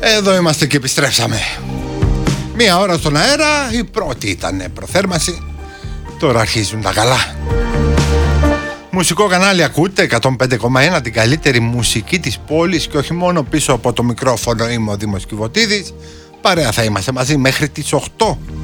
Εδώ είμαστε και επιστρέψαμε. Μία ώρα στον αέρα, η πρώτη ήταν προθέρμανση. Τώρα αρχίζουν τα καλά. Μουσικό κανάλι ακούτε, 105,1, την καλύτερη μουσική της πόλης και όχι μόνο. Πίσω από το μικρόφωνο είμαι ο Δήμος Κιβωτίδης. Παρέα θα είμαστε μαζί μέχρι τις 8.